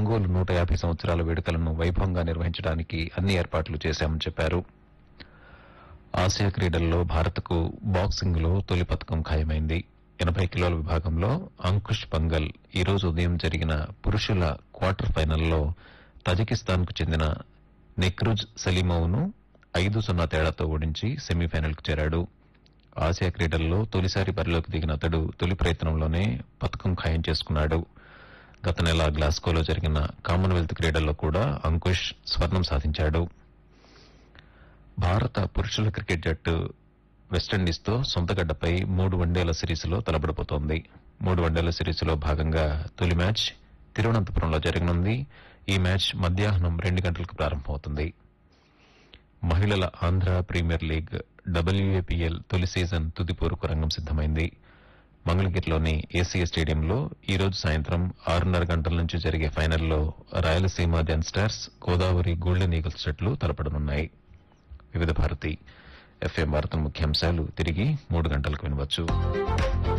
ఒంగోలు 150 సంవత్సరాల వేడుకలను వైభవంగా నిర్వహించడానికి అన్ని ఏర్పాట్లు చేశామని చెప్పారు. ఆసియా క్రీడల్లో భారత్కు బాక్సింగ్లో తొలి పతకం ఖాయమైంది. 80 కిలోల విభాగంలో అంకుష్ పంగల్ ఈ రోజు ఉదయం జరిగిన పురుషుల క్వార్టర్ ఫైనల్లో తజికిస్తాన్కు చెందిన నెక్రుజ్ సలీమోవ్ను 5-0 తేడాతో ఓడించి సెమీఫైనల్కు చేరాడు. ఆసియా క్రీడల్లో తొలిసారి బరిలోకి దిగిన అతడు తొలి ప్రయత్నంలోనే పతకం ఖాయం చేసుకున్నాడు. గత నెల గ్లాస్గోలో జరిగిన కామన్వెల్త్ క్రీడల్లో కూడా అంకుష్ స్వర్ణం సాధించాడు. భారత పురుషుల క్రికెట్ జట్టు వెస్టిండీస్తో సొంతగడ్డపై 3 వన్డేల సిరీస్లో తలపడబోతోంది. 3 వన్డేల సిరీస్లో భాగంగా తొలి మ్యాచ్ తిరువనంతపురంలో జరగనుంది. ఈ మ్యాచ్ మధ్యాహ్నం 2 గంటలకు ప్రారంభమవుతుంది. మహిళల ఆంధ్ర ప్రీమియర్ లీగ్ WAPL తొలి సీజన్ తుది పోరుకు రంగం సిద్దమైంది. మంగళగిరిలోని ఏసీఏ స్టేడియంలో ఈ రోజు సాయంత్రం 6:30 గంటల నుంచి జరిగే ఫైనల్లో Rayalaseema den stars, Godavari golden eagles జట్లు తలపడనున్నాయి. వివిధ భారతి FM వార్తల ముఖ్యాంశాలు తిరిగి 3 గంటలకు వినవచ్చు.